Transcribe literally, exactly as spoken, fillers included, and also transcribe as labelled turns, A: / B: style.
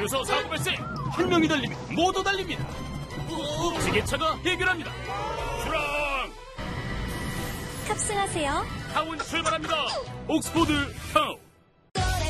A: 최우서 사고 발생. 한 명이 달리면 모두 달립니다. 지게차가 해결합니다. 출항!
B: 탑승하세요.
A: 타운 출발합니다. 옥스포드 타운.